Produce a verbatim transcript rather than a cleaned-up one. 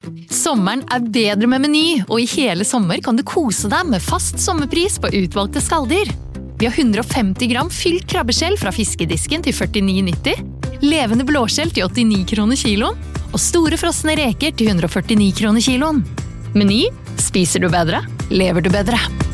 Sommeren er bedre med Meny, og i hele sommer kan du kose deg med fast sommerpris på utvalgte skalldyr. Vi har hundre og femti gram fylt krabbeskjell fra fiskedisken til førtini nitti, levende blåskjell til åttini kroner kiloen, og store frosne reker til hundre og førtini kroner kiloen. Meny, spiser du bedre, lever du bedre.